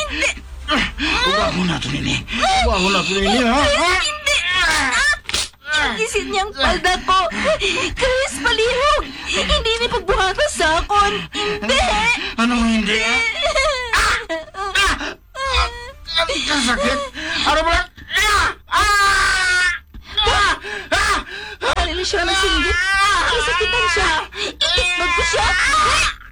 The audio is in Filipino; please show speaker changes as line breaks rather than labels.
Ubaho na ito, Nini. Ubaho na ito, Nini, ha?
Hindi! Isin niyang palda ko. Chris, palihog! Hindi ni pagbuhatas sa akon. Hindi!
Anong hindi? Ang sakit! Ano ba?
Halila siya magsinggit. Isakitan siya. Ikislog ko siya.